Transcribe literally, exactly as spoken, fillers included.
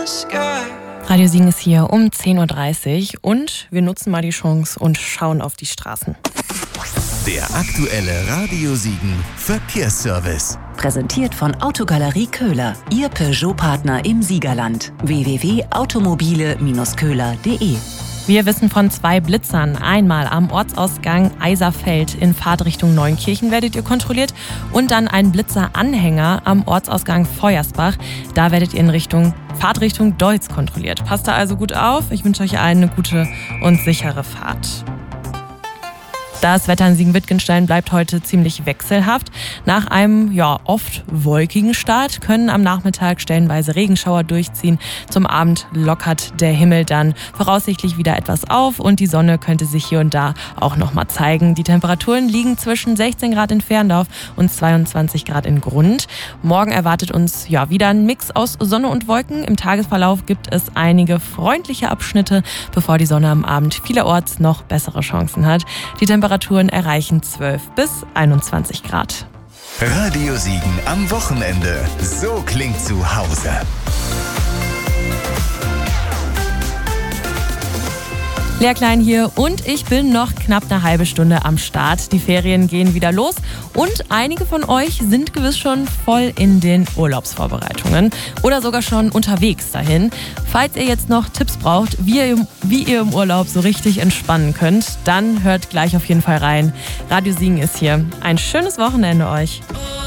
Radio Siegen ist hier um zehn Uhr dreißig und wir nutzen mal die Chance und schauen auf die Straßen. Der aktuelle Radio Siegen Verkehrsservice. Präsentiert von Autogalerie Köhler, Ihr Peugeot-Partner im Siegerland. w w w punkt automobile Bindestrich köhler punkt de. Wir wissen von zwei Blitzern. Einmal am Ortsausgang Eiserfeld in Fahrtrichtung Neunkirchen werdet ihr kontrolliert und dann ein Blitzeranhänger am Ortsausgang Feuersbach. Da werdet ihr in Richtung Fahrtrichtung Deutz kontrolliert. Passt da also gut auf. Ich wünsche euch allen eine gute und sichere Fahrt. Das Wetter in Siegen-Wittgenstein bleibt heute ziemlich wechselhaft. Nach einem ja oft wolkigen Start können am Nachmittag stellenweise Regenschauer durchziehen. Zum Abend lockert der Himmel dann voraussichtlich wieder etwas auf und die Sonne könnte sich hier und da auch nochmal zeigen. Die Temperaturen liegen zwischen sechzehn Grad in Ferndorf und zweiundzwanzig Grad in Grund. Morgen erwartet uns ja wieder ein Mix aus Sonne und Wolken. Im Tagesverlauf gibt es einige freundliche Abschnitte, bevor die Sonne am Abend vielerorts noch bessere Chancen hat. Die Temperaturen erreichen zwölf bis einundzwanzig Grad. Radio Siegen am Wochenende. So klingt zu Hause. Lea Klein hier und ich bin noch knapp eine halbe Stunde am Start. Die Ferien gehen wieder los und einige von euch sind gewiss schon voll in den Urlaubsvorbereitungen oder sogar schon unterwegs dahin. Falls ihr jetzt noch Tipps braucht, wie ihr, wie ihr im Urlaub so richtig entspannen könnt, dann hört gleich auf jeden Fall rein. Radio Siegen ist hier. Ein schönes Wochenende euch.